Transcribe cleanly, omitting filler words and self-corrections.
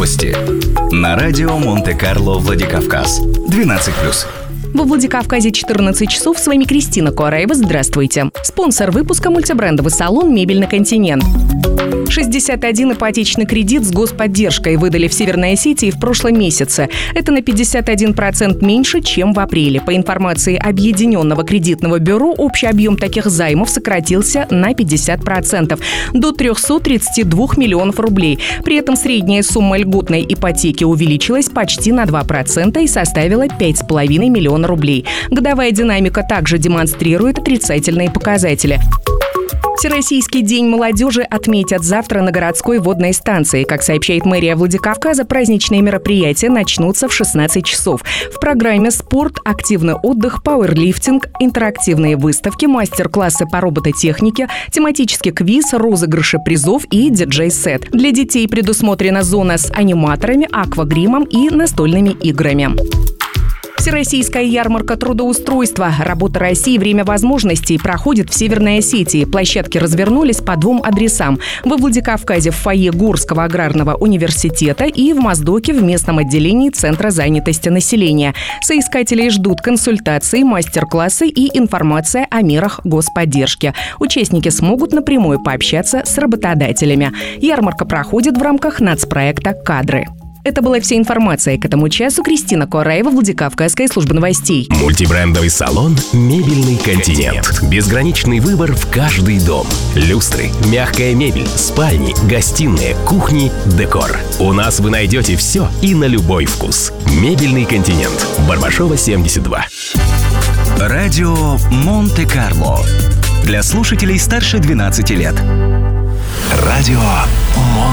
Новости. На радио Монте-Карло Владикавказ. 12+. Во Владикавказе 14 часов. С вами Кристина Куараева. Здравствуйте. Спонсор выпуска — мультибрендовый салон «Мебельный континент». 61 ипотечный кредит с господдержкой выдали в Северной Осетии в прошлом месяце. Это на 51% меньше, чем в апреле. По информации Объединенного кредитного бюро, общий объем таких займов сократился на 50%, до 332 миллионов рублей. При этом средняя сумма льготной ипотеки увеличилась почти на 2% и составила 5,5 миллиона рублей. Годовая динамика также демонстрирует отрицательные показатели. Всероссийский день молодежи отметят завтра на городской водной станции. Как сообщает мэрия Владикавказа, праздничные мероприятия начнутся в 16 часов. В программе спорт, активный отдых, пауэрлифтинг, интерактивные выставки, мастер-классы по робототехнике, тематический квиз, розыгрыши призов и диджей-сет. Для детей предусмотрена зона с аниматорами, аквагримом и настольными играми. Всероссийская ярмарка трудоустройства «Работа России. Время возможностей» проходит в Северной Осетии. Площадки развернулись по 2 адресам. Во Владикавказе в фойе Горского аграрного университета и в Моздоке в местном отделении Центра занятости населения. Соискателей ждут консультации, мастер-классы и информация о мерах господдержки. Участники смогут напрямую пообщаться с работодателями. Ярмарка проходит в рамках нацпроекта «Кадры». Это была вся информация к этому часу. Кристина Куараева, Владикавказская служба новостей. Мультибрендовый салон «Мебельный континент». Безграничный выбор в каждый дом. Люстры, мягкая мебель, спальни, гостиные, кухни, декор. У нас вы найдете все и на любой вкус. «Мебельный континент». Барбашова, 72. Радио Монте-Карло. Для слушателей старше 12 лет. Радио Монте-Карло.